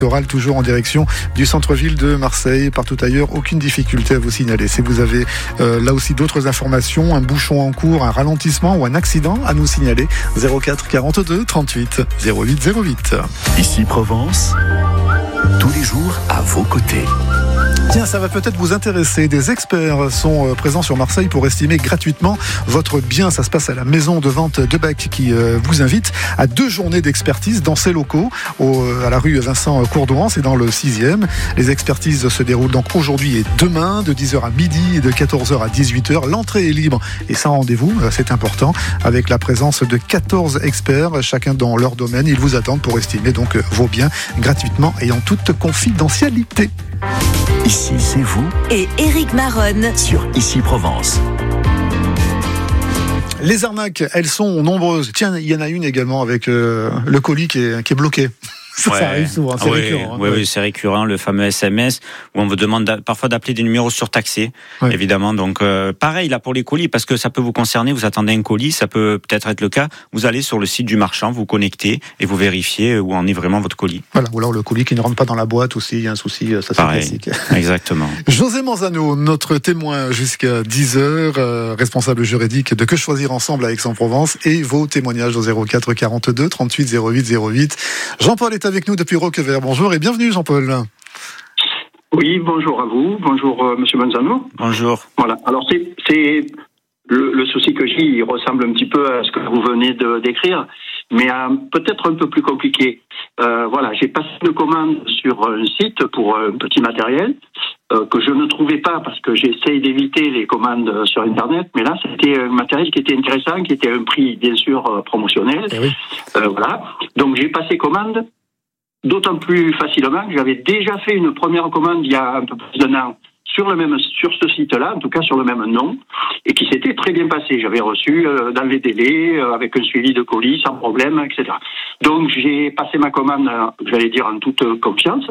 Oral, toujours en direction du centre-ville de Marseille. Partout ailleurs, aucune difficulté à vous signaler. Si vous avez là aussi d'autres informations, un bouchon en cours, un ralentissement ou un accident à nous signaler, 04 42 38 08 08. Ici Provence, tous les jours à vos côtés. Tiens, ça va peut-être vous intéresser. Des experts sont présents sur Marseille pour estimer gratuitement votre bien. Ça se passe à la maison de vente de Bec qui vous invite à 2 journées d'expertise dans ses locaux à la rue Vincent Courdouan, c'est dans le 6e. Les expertises se déroulent donc aujourd'hui et demain de 10h à midi et de 14h à 18h. L'entrée est libre et sans rendez-vous, c'est important, avec la présence de 14 experts, chacun dans leur domaine. Ils vous attendent pour estimer donc vos biens gratuitement et en toute confidentialité. Ici, c'est vous et Éric Maronne sur Ici Provence. Les arnaques, elles sont nombreuses. Tiens, il y en a une également avec le colis qui est bloqué. Ça arrive souvent, c'est récurrent. Oui, c'est récurrent, le fameux SMS où on vous demande parfois d'appeler des numéros surtaxés, évidemment. Donc, pareil là pour les colis, parce que ça peut vous concerner. Vous attendez un colis, ça peut peut-être être le cas. Vous allez sur le site du marchand, vous connectez et vous vérifiez où en est vraiment votre colis. Voilà, ou alors le colis qui ne rentre pas dans la boîte aussi, il y a un souci, ça c'est classique. Exactement. José Manzano, notre témoin jusqu'à 10h, responsable juridique de Que Choisir Ensemble à Aix-en-Provence, et vos témoignages au 04 42 38 08 08. Jean-Paul est avec nous depuis Roquevert. Bonjour et bienvenue Jean-Paul. Oui, bonjour à vous. Bonjour Monsieur Manzano. Bonjour. Voilà. Alors c'est le souci que j'ai, il ressemble un petit peu à ce que vous venez de décrire, mais peut-être un peu plus compliqué. Voilà, j'ai passé une commande sur un site pour un petit matériel que je ne trouvais pas parce que j'essaye d'éviter les commandes sur Internet, mais là c'était un matériel qui était intéressant, qui était à un prix bien sûr promotionnel. Oui. Voilà. Donc j'ai passé commande. D'autant plus facilement que j'avais déjà fait une première commande il y a un peu plus d'1 an sur ce site-là, en tout cas sur le même nom, et qui s'était très bien passé. J'avais reçu dans les délais, avec un suivi de colis, sans problème, etc. Donc j'ai passé ma commande, j'allais dire en toute confiance.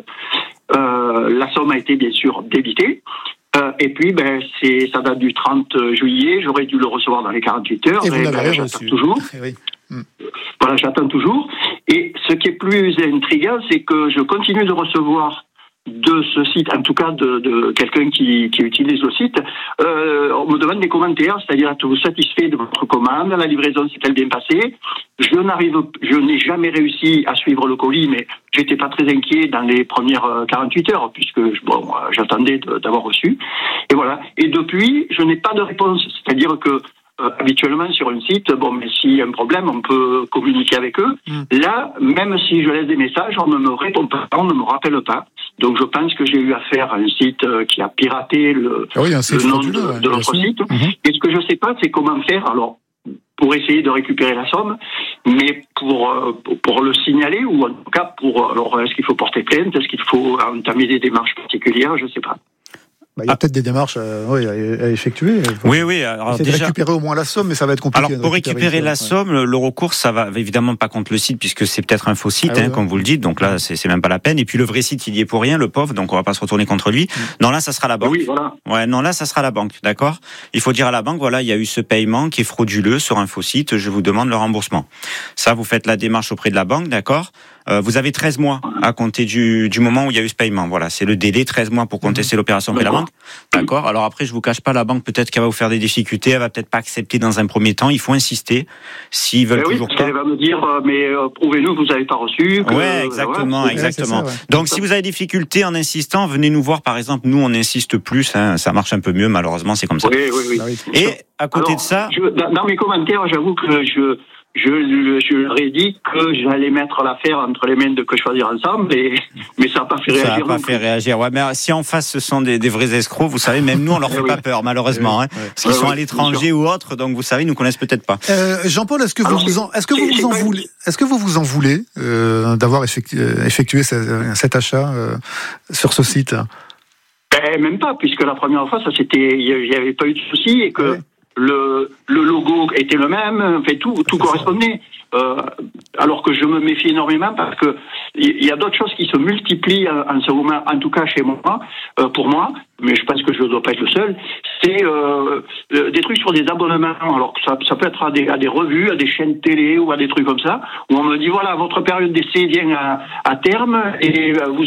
La somme a été bien sûr débitée. Et puis, ça date du 30 juillet, j'aurais dû le recevoir dans les 48 heures. Et vous l'avez reçu. J'attends toujours. Oui. Voilà, j'attends toujours. Et ce qui est plus intriguant, c'est que je continue de recevoir de ce site, en tout cas de quelqu'un qui utilise le site, on me demande des commentaires, c'est-à-dire êtes-vous satisfait de votre commande, la livraison s'est-elle bien passée. Je n'ai jamais réussi à suivre le colis, mais j'étais pas très inquiet dans les premières 48 heures, puisque j'attendais d'avoir reçu. Et voilà. Et depuis, je n'ai pas de réponse, c'est-à-dire que habituellement sur un site, mais s'il y a un problème, on peut communiquer avec eux. Là, même si je laisse des messages, on ne me répond pas, on ne me rappelle pas. Donc je pense que j'ai eu affaire à un site qui a piraté le nom de notre site. Et ce que je ne sais pas, c'est comment faire. Alors, pour essayer de récupérer la somme, mais pour le signaler, ou en tout cas alors est-ce qu'il faut porter plainte, est-ce qu'il faut entamer des démarches particulières, je ne sais pas. Il y a peut-être des démarches à effectuer. Oui. Alors déjà, de récupérer au moins la somme, mais ça va être compliqué. Alors pour récupérer la somme, le recours, ça va évidemment pas contre le site, puisque c'est peut-être un faux site, comme vous le dites. Donc là, c'est même pas la peine. Et puis le vrai site, il y est pour rien, le pauvre. Donc on va pas se retourner contre lui. Non, là, ça sera la banque. Oui, voilà. Ouais, non, là, ça sera la banque, d'accord. Il faut dire à la banque, voilà, il y a eu ce paiement qui est frauduleux sur un faux site. Je vous demande le remboursement. Ça, vous faites la démarche auprès de la banque, d'accord. Vous avez 13 mois à compter du moment où il y a eu ce paiement. Voilà, c'est le délai, 13 mois pour contester l'opération auprès de la banque. D'accord. Alors après, je vous cache pas, la banque, peut-être qu'elle va vous faire des difficultés, elle va peut-être pas accepter dans un premier temps. Il faut insister. S'ils veulent toujours pas. Elle va me dire, prouvez-nous que vous n'avez pas reçu. Ouais, exactement. Ça, ouais. Donc, si vous avez des difficultés en insistant, venez nous voir. Par exemple, nous, on insiste plus. Ça marche un peu mieux. Malheureusement, c'est comme ça. Oui. Et à côté de ça, dans mes commentaires, j'avoue que je leur ai dit que j'allais mettre l'affaire entre les mains de Que Choisir Ensemble, mais ça n'a pas fait réagir. Ça n'a pas fait réagir. Ouais, mais si en face ce sont des vrais escrocs, vous savez, même nous on leur fait pas peur, malheureusement, parce qu'ils sont à l'étranger ou autre, donc vous savez, ils nous connaissent peut-être pas. Jean-Paul, est-ce que vous vous en voulez d'avoir effectué cet achat sur ce site? Même pas, puisque la première fois, il n'y avait pas eu de souci et que. Le logo était le même, tout correspondait. Alors que je me méfie énormément parce que il y a d'autres choses qui se multiplient en ce moment, en tout cas chez moi, pour moi, mais je pense que je ne dois pas être le seul. C'est des trucs sur des abonnements. Alors ça peut être à des revues, à des chaînes télé ou à des trucs comme ça, où on me dit voilà, votre période d'essai vient à terme et vous